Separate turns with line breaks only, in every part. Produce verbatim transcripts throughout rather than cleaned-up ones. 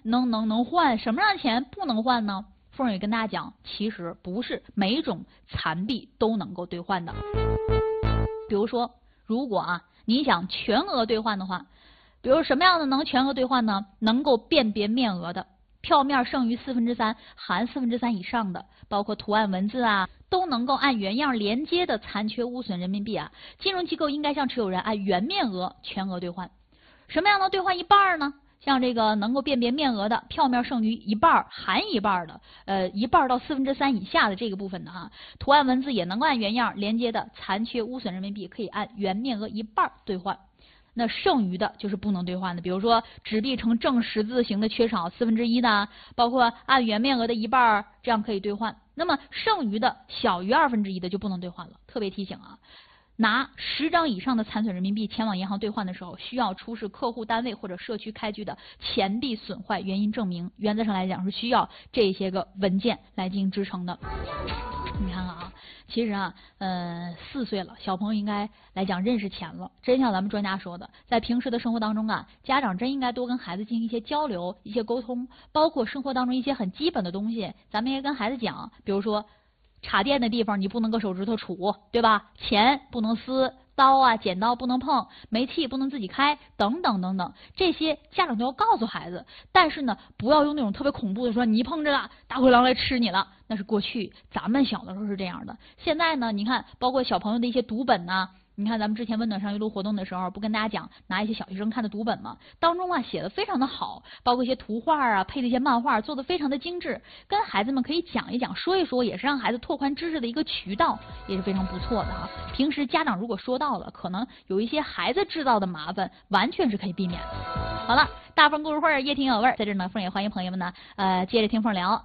能能能换，什么样的钱不能换呢？凤儿也跟大家讲，其实不是每一种残币都能够兑换的。比如说，如果啊你想全额兑换的话，比如什么样的能全额兑换呢？能够辨别面额的，票面剩余四分之三含四分之三以上的，包括图案文字啊，都能够按原样连接的残缺污损人民币啊，金融机构应该向持有人按原面额全额兑换。什么样能兑换一半呢？像这个能够辨别面额的，票面剩余一半含一半的，呃，一半到四分之三以下的这个部分的哈，图案文字也能够按原样连接的残缺污损人民币可以按原面额一半兑换。那剩余的就是不能兑换的，比如说纸币呈正十字形的缺少四分之一的，包括按原面额的一半，这样可以兑换。那么剩余的小于二分之一的就不能兑换了。特别提醒啊，拿十张以上的残损人民币前往银行兑换的时候，需要出示客户单位或者社区开具的钱币损坏原因证明。原则上来讲是需要这些个文件来进行支撑的。你看看啊，其实啊，呃，四岁了，小朋友应该来讲认识钱了。真像咱们专家说的，在平时的生活当中啊，家长真应该多跟孩子进行一些交流、一些沟通，包括生活当中一些很基本的东西，咱们也跟孩子讲，比如说插电的地方你不能搁手指头杵，对吧？钱不能撕，刀啊、剪刀不能碰，煤气不能自己开，等等等等，这些家长都要告诉孩子。但是呢，不要用那种特别恐怖的说，你一碰这个大灰狼来吃你了。那是过去咱们小的时候是这样的。现在呢，你看，包括小朋友的一些读本呐、啊，你看咱们之前温暖上一路活动的时候，不跟大家讲拿一些小学生看的读本吗？当中啊写的非常的好，包括一些图画啊，配的一些漫画，做的非常的精致，跟孩子们可以讲一讲，说一说，也是让孩子拓宽知识的一个渠道，也是非常不错的哈。平时家长如果说到了，可能有一些孩子制造的麻烦，完全是可以避免的。好了，大凤故事会夜听有味儿，在这呢，凤也欢迎朋友们呢，呃，接着听凤聊。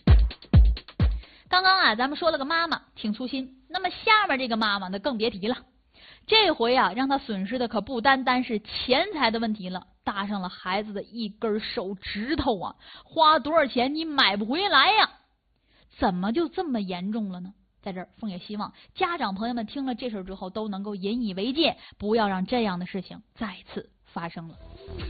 刚刚啊，咱们说了个妈妈挺粗心，那么下面这个妈妈那更别提了。这回啊，让她损失的可不单单是钱财的问题了，搭上了孩子的一根手指头啊，花多少钱你买不回来呀？怎么就这么严重了呢？在这儿，凤也希望家长朋友们听了这事之后都能够引以为戒，不要让这样的事情再次发生了。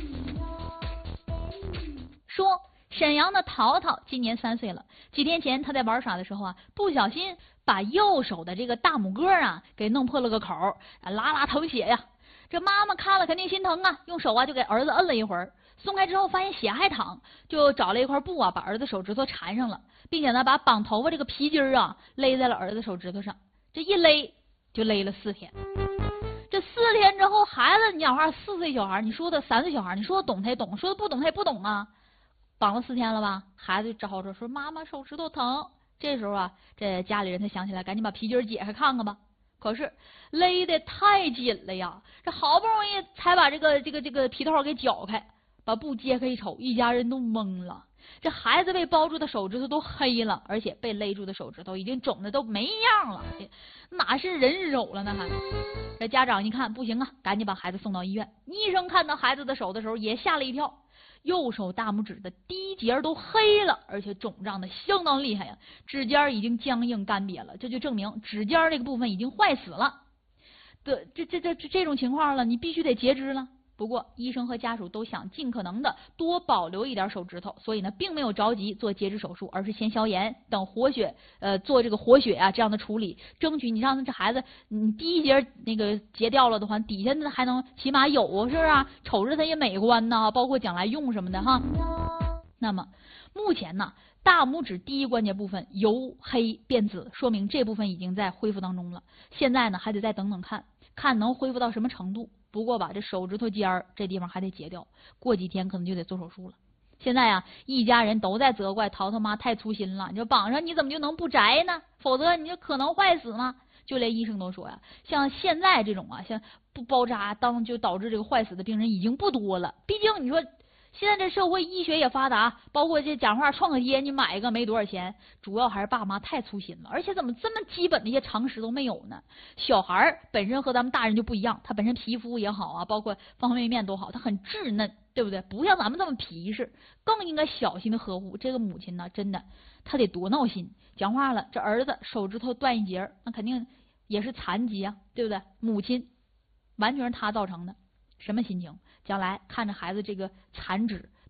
说沈阳的淘淘今年三岁了，几天前他在玩耍的时候啊，不小心把右手的这个大拇哥啊给弄破了个口，啊拉拉疼血呀。这妈妈看了肯定心疼啊，用手啊就给儿子摁了一会儿，松开之后发现血还淌，就找了一块布啊把儿子手指头缠上了，并且呢把绑头发这个皮筋啊勒在了儿子手指头上，这一勒就勒了四天。这四天之后，孩子你讲话四岁小孩，你说的三岁小孩，你说的懂他也懂，说的不懂他也不懂啊。绑了四天了吧，孩子就吵着说妈妈手指头疼。这时候啊，这家里人才想起来，赶紧把皮筋解开看看吧。可是勒得太紧了呀，这好不容易才把这个这个这个皮套给绞开，把布揭开一瞅，一家人都懵了。这孩子被包住的手指头都黑了，而且被勒住的手指头已经肿的都没样了，哪是人手了呢？还这家长一看不行啊，赶紧把孩子送到医院。医生看到孩子的手的时候也吓了一跳。右手大拇指的第一节都黑了，而且肿胀的相当厉害呀，指尖已经僵硬干瘪了，这就证明指尖这个部分已经坏死了。对，这这这这这种情况了，你必须得截肢了。不过医生和家属都想尽可能的多保留一点手指头，所以呢并没有着急做截肢手术，而是先消炎，等活血呃做这个活血啊这样的处理，争取你让这孩子你第一节那个截掉了的话，底下还能起码有啊，是不是啊？瞅着它也美观呐，包括将来用什么的哈。那么目前呢，大拇指第一关节部分由黑变紫，说明这部分已经在恢复当中了。现在呢还得再等等看，看能恢复到什么程度。不过吧，这手指头尖儿这地方还得截掉，过几天可能就得做手术了。现在呀，一家人都在责怪淘淘妈太粗心了，你说绑上你怎么就能不摘呢？否则你就可能坏死吗？就连医生都说呀，像现在这种啊，像不包扎当就导致这个坏死的病人已经不多了。毕竟你说现在这社会医学也发达，包括这讲话创可贴，你买一个没多少钱，主要还是爸妈太粗心了，而且怎么这么基本的一些常识都没有呢？小孩本身和咱们大人就不一样，他本身皮肤也好啊，包括方方面面都好，他很稚嫩，对不对？不像咱们这么皮实，更应该小心的呵护。这个母亲呢，真的他得多闹心。讲话了，这儿子手指头断一截，那肯定也是残疾啊，对不对？母亲完全是他造成的。什么心情？将来看着孩子这个残肢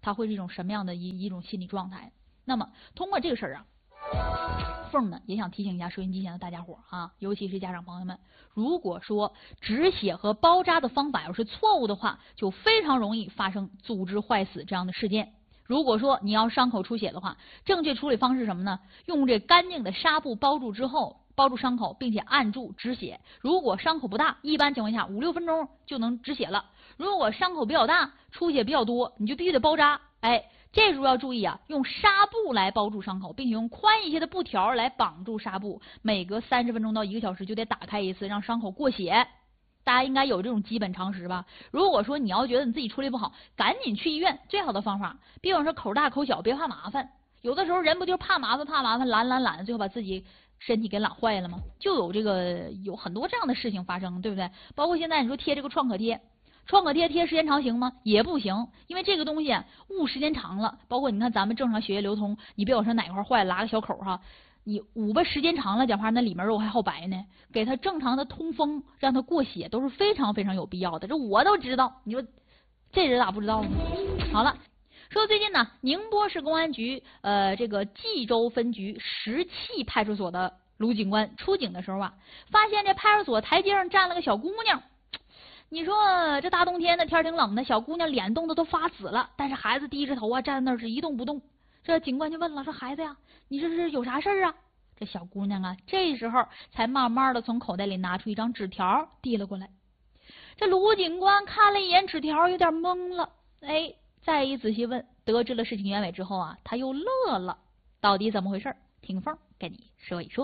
他会是一种什么样的一一种心理状态？那么通过这个事儿啊，凤呢也想提醒一下收音机前的大家伙啊，尤其是家长朋友们，如果说止血和包扎的方法要是错误的话，就非常容易发生组织坏死这样的事件。如果说你要伤口出血的话，正确处理方式是什么呢？用这干净的纱布包住之后，包住伤口，并且按住止血。如果伤口不大，一般情况下五六分钟就能止血了。如果伤口比较大，出血比较多，你就必须得包扎。哎，这时候要注意啊，用纱布来包住伤口，并且用宽一些的布条来绑住纱布，每隔三十分钟到一个小时就得打开一次，让伤口过血。大家应该有这种基本常识吧？如果说你要觉得你自己处理不好，赶紧去医院，最好的方法。别管说口大口小，别怕麻烦。有的时候人不就是怕麻烦怕麻烦，懒懒懒，最后把自己身体给懒坏了吗？就有这个有很多这样的事情发生，对不对？包括现在你说贴这个创可贴，创可贴贴时间长行吗？也不行，因为这个东西捂时间长了，包括你看咱们正常血液流通，你别管说哪块坏了拉个小口哈。你捂吧时间长了，讲话那里面肉还好白呢，给它正常的通风，让它过血都是非常非常有必要的。这我都知道，你说这人咋不知道呢？好了，说最近呢，宁波市公安局呃这个冀州分局石器派出所的卢警官出警的时候啊，发现这派出所台阶上站了个小姑娘。你说这大冬天的天挺冷的，小姑娘脸冻得都发紫了，但是孩子低着头啊，站在那儿是一动不动。这警官就问了，说孩子呀，你这是有啥事儿啊？这小姑娘啊，这时候才慢慢的从口袋里拿出一张纸条递了过来。这卢警官看了一眼纸条，有点懵了。哎，再一仔细问，得知了事情原委之后啊，他又乐了。到底怎么回事？听凤跟你说一说。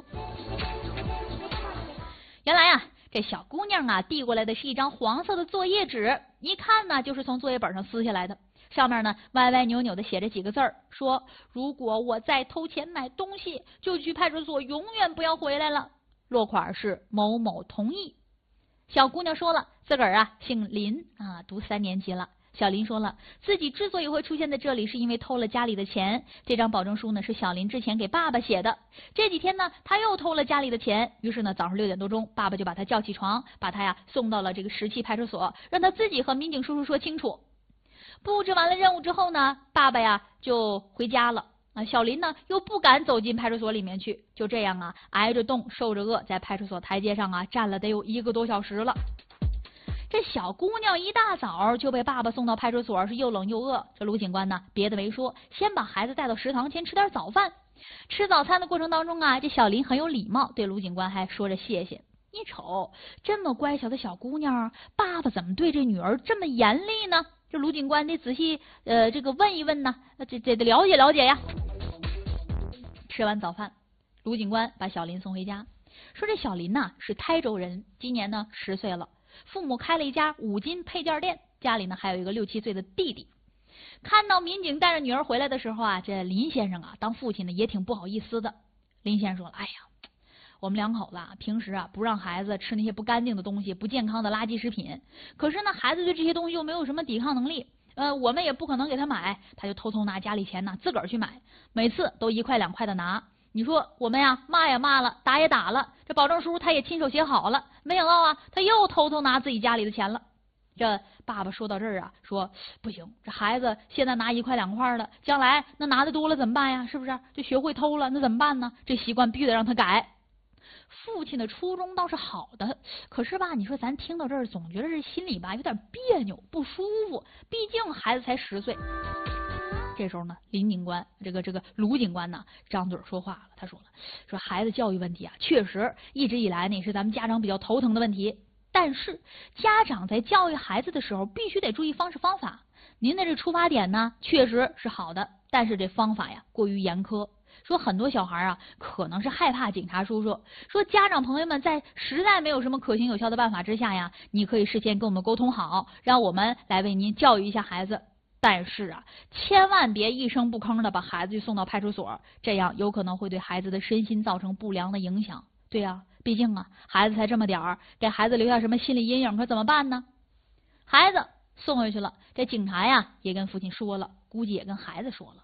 原来啊，这小姑娘啊递过来的是一张黄色的作业纸，一看呢就是从作业本上撕下来的。上面呢歪歪扭扭的写着几个字儿，说如果我再偷钱买东西，就去派出所永远不要回来了。落款是某某同意。小姑娘说了，自个儿啊姓林啊，读三年级了。小林说了，自己之所以会出现在这里，是因为偷了家里的钱。这张保证书呢是小林之前给爸爸写的。这几天呢他又偷了家里的钱，于是呢早上六点多钟，爸爸就把他叫起床，把他呀送到了这个石器派出所，让他自己和民警叔叔说清楚。布置完了任务之后呢，爸爸呀就回家了啊。小林呢又不敢走进派出所里面去，就这样啊挨着冻受着饿，在派出所台阶上啊站了得有一个多小时了。这小姑娘一大早就被爸爸送到派出所，是又冷又饿。这卢警官呢别的没说，先把孩子带到食堂，先吃点早饭。吃早餐的过程当中啊，这小林很有礼貌，对卢警官还说着谢谢。你瞅这么乖巧的小姑娘，爸爸怎么对这女儿这么严厉呢？这卢警官得仔细呃这个问一问呢，这这得了解了解呀。吃完早饭，卢警官把小林送回家，说这小林呐、啊、是台州人，今年呢十岁了，父母开了一家五金配件店，家里呢还有一个六七岁的弟弟。看到民警带着女儿回来的时候啊，这林先生啊当父亲的也挺不好意思的。林先生说了，哎呀，我们两口子啊，平时啊不让孩子吃那些不干净的东西、不健康的垃圾食品。可是呢，孩子对这些东西又没有什么抵抗能力，呃，我们也不可能给他买，他就偷偷拿家里钱呢，自个儿去买，每次都一块两块的拿。你说我们呀，骂也骂了，打也打了，这保证书他也亲手写好了，没想到啊，他又偷偷拿自己家里的钱了。这爸爸说到这儿啊，说不行，这孩子现在拿一块两块的，将来那拿的多了怎么办呀？是不是？就学会偷了，那怎么办呢？这习惯必须得让他改。父亲的初衷倒是好的，可是吧，你说咱听到这儿，总觉得这心里吧有点别扭、不舒服。毕竟孩子才十岁。这时候呢，林警官这个这个卢警官呢，张嘴说话了，他说了，说孩子教育问题啊，确实一直以来呢也是咱们家长比较头疼的问题。但是家长在教育孩子的时候，必须得注意方式方法。您的这出发点呢，确实是好的，但是这方法呀过于严苛。说很多小孩啊，可能是害怕警察叔叔。说家长朋友们在实在没有什么可行有效的办法之下呀，你可以事先跟我们沟通好，让我们来为您教育一下孩子。但是啊，千万别一声不吭的把孩子就送到派出所，这样有可能会对孩子的身心造成不良的影响。对呀、啊，毕竟啊，孩子才这么点儿，给孩子留下什么心理阴影可怎么办呢？孩子送回去了，这警察呀也跟父亲说了，估计也跟孩子说了。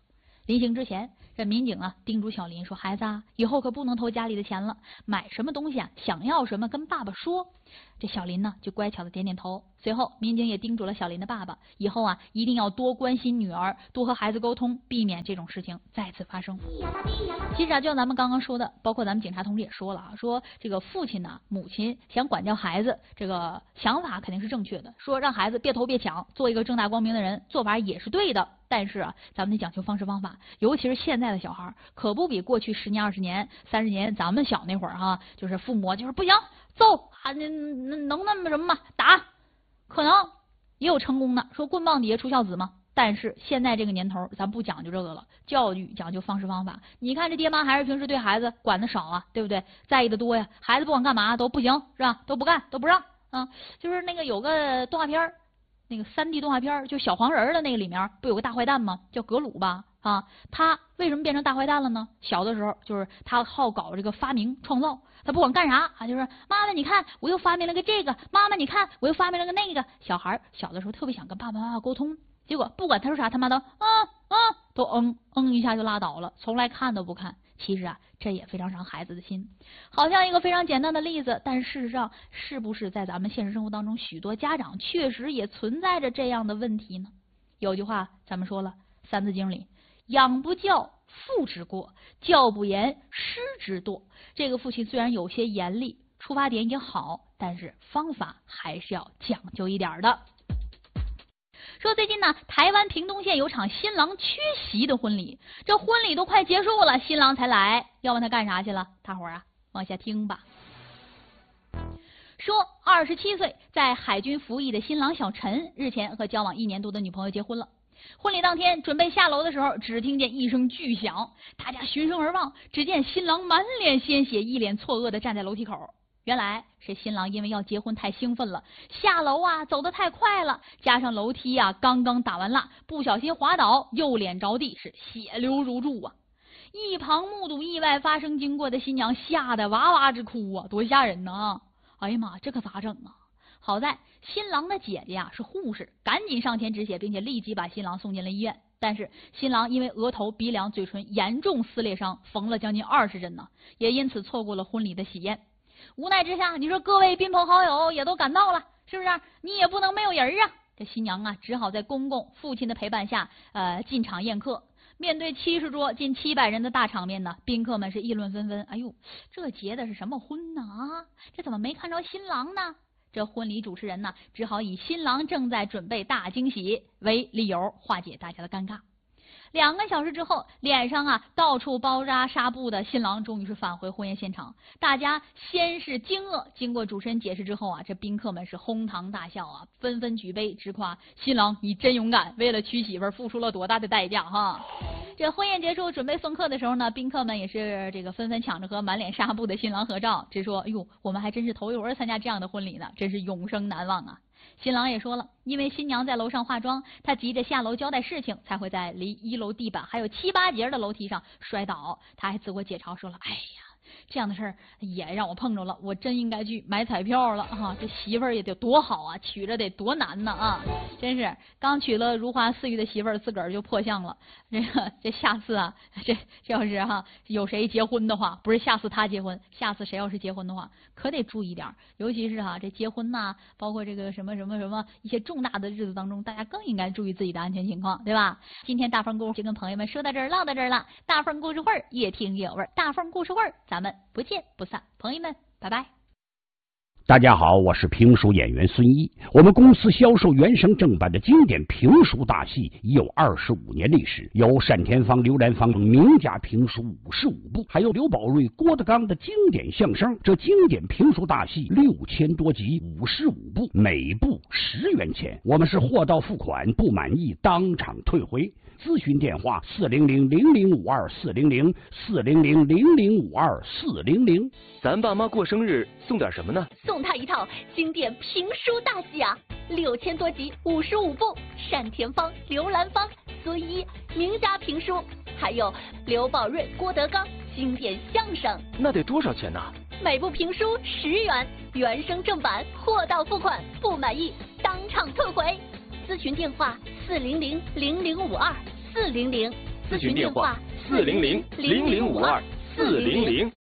临行之前，这民警啊叮嘱小林说：“孩子啊，以后可不能偷家里的钱了，买什么东西啊，想要什么跟爸爸说。”这小林呢就乖巧的点点头。随后，民警也叮嘱了小林的爸爸，以后啊一定要多关心女儿，多和孩子沟通，避免这种事情再次发生。其实啊，就像咱们刚刚说的，包括咱们警察同志也说了啊，说这个父亲呢、母亲想管教孩子，这个想法肯定是正确的，说让孩子别偷别抢，做一个正大光明的人，做法也是对的。但是啊，咱们得讲究方式方法，尤其是现在的小孩，可不比过去十年、二十年、三十年咱们小那会儿哈、啊，就是父母就是不行，揍啊，能能那么什么吗？打，可能也有成功的，说棍棒底下出孝子嘛。但是现在这个年头，咱不讲究这个了，教育讲究方式方法。你看这爹妈还是平时对孩子管的少啊，对不对？在意的多呀，孩子不管干嘛都不行，是吧？都不干，都不让啊。就是那个有个动画片，那个三 D 动画片，就小黄人的那个里面不有个大坏蛋吗？叫格鲁吧？啊，他为什么变成大坏蛋了呢？小的时候就是他好搞这个发明创造，他不管干啥啊，就是妈妈你看我又发明了个这个，妈妈你看我又发明了个那个。小孩小的时候特别想跟爸爸妈妈沟通。结果不管他说啥，他妈都啊啊都嗯嗯一下就拉倒了，从来看都不看。其实啊，这也非常伤孩子的心。好像一个非常简单的例子，但事实上是不是在咱们现实生活当中，许多家长确实也存在着这样的问题呢？有句话咱们说了，《三字经》里养不教，父之过；教不严，师之惰。这个父亲虽然有些严厉，出发点也好，但是方法还是要讲究一点的。说最近呢，台湾屏东县有场新郎缺席的婚礼，这婚礼都快结束了，新郎才来，要问他干啥去了？大伙儿啊，往下听吧。说二十七岁在海军服役的新郎小陈，日前和交往一年多的女朋友结婚了。婚礼当天准备下楼的时候，只听见一声巨响，大家循声而望，只见新郎满脸鲜血，一脸错愕的站在楼梯口。原来是新郎因为要结婚太兴奋了，下楼啊走得太快了，加上楼梯啊刚刚打完蜡，不小心滑倒，右脸着地，是血流如注啊！一旁目睹意外发生经过的新娘吓得哇哇直哭啊，多吓人呐！哎呀妈，这可咋整啊？好在新郎的姐姐啊是护士，赶紧上前止血，并且立即把新郎送进了医院。但是新郎因为额头、鼻梁、嘴唇严重撕裂伤，缝了将近二十针呢，也因此错过了婚礼的喜宴。无奈之下，你说各位宾朋好友也都赶到了，是不是？你也不能没有人啊！这新娘啊，只好在公公、父亲的陪伴下，呃，进场宴客。面对七十桌近七百人的大场面呢，宾客们是议论纷纷。哎呦，这结的是什么婚呢？啊，这怎么没看着新郎呢？这婚礼主持人呢，只好以新郎正在准备大惊喜为理由，化解大家的尴尬。两个小时之后，脸上啊到处包扎纱布的新郎终于是返回婚宴现场。大家先是惊愕，经过主持人解释之后啊，这宾客们是哄堂大笑啊，纷纷举杯直夸新郎你真勇敢，为了娶媳妇付出了多大的代价哈！这婚宴结束，准备送客的时候呢，宾客们也是这个纷纷抢着和满脸纱布的新郎合照，直说：“哎呦，我们还真是头一回参加这样的婚礼呢，真是永生难忘啊！”新郎也说了，因为新娘在楼上化妆，他急着下楼交代事情，才会在离一楼地板还有七八节的楼梯上摔倒。他还自我解嘲说了：“哎呀，这样的事儿也让我碰着了，我真应该去买彩票了啊！这媳妇儿也得多好啊，娶着得多难呢啊！真是刚娶了如花似玉的媳妇儿，自个儿就破相了。这个这下次啊，这这要是哈、啊、有谁结婚的话，不是下次他结婚，下次谁要是结婚的话，可得注意点，尤其是哈、啊、这结婚呐、啊，包括这个什么什么什么一些重大的日子当中，大家更应该注意自己的安全情况，对吧？今天大凤故事就跟朋友们说到这儿，唠到这儿了。大凤故事会儿越听越有味儿，大凤故事会儿咱们不见不散，朋友们，拜拜。
大家好，我是评书演员孙一。我们公司销售原声正版的经典评书大戏已有二十五年历史，有单田芳、刘兰芳等名家评书五十五部，还有刘宝瑞、郭德纲的经典相声。这经典评书大戏六千多集，五十五部，每部十元钱。我们是货到付款，不满意当场退回。咨询电话：四零零零零五二四零零四零零零零五二四零零。
咱爸妈过生日送点什么呢？
送他一套经典评书大戏啊，六千多集，五十五部，单田芳、刘兰芳、孙一名家评书，还有刘宝瑞、郭德纲经典相声。
那得多少钱呢？
每部评书十元，原声正版，货到付款，不满意当场退回。咨询电话：四零零零零五二四零零
咨询电话四零零零零五二四零零。